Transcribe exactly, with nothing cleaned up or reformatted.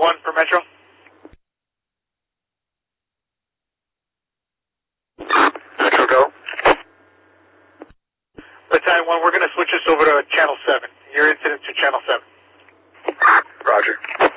one for Metro. Metro, go. Battalion one, we're going to switch this over to Channel seven. Your incident to Channel seven. Roger.